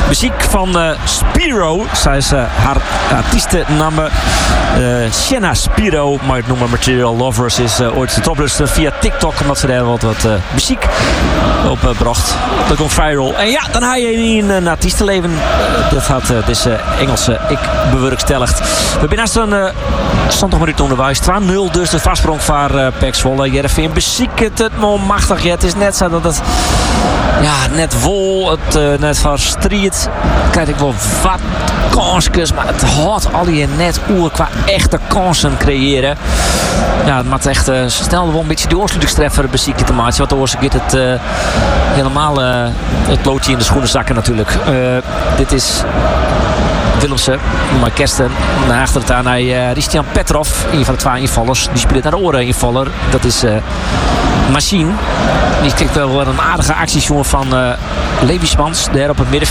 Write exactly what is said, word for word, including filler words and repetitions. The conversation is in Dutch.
Muziek van uh, Spiro. Zij is uh, haar artiestennaam. Uh, Shanna Spiro. Maar het nummer Material Lovers is uh, ooit de topluster via TikTok. Omdat ze daar wat, wat uh, muziek opbracht. Uh, dat komt viral. En ja, dan ga je in een artiestenleven. Uh, dat gaat uh, deze uh, Engelse ik bewerkstelligd. We hebben naast een uh, twintig minuten onderwijs. twee nul dus de vastsprong van uh, P E C Zwolle. Jereveen beziekt het het machtig. Ja, het is net zo dat het ja, net vol, het uh, net van strijd. Krijg ik wel wat kansjes, maar het houdt al je net oer qua echte kansen creëren. Ja, het maakt echt uh, snel wel een beetje de oorsluitingstreffer bezieken te maken. Want de oorzaak het uh, helemaal uh, het loodje in de schoenen zakken natuurlijk. Uh, dit is Willemsen, maar Kersten naar achter het aan naar uh, Christian Petrov, een van de twee invallers. Die speelt naar de oren invaller. Dat is uh, Machine. Die kreeg wel een aardige actie van uh, Lewismans daar op het middenveld.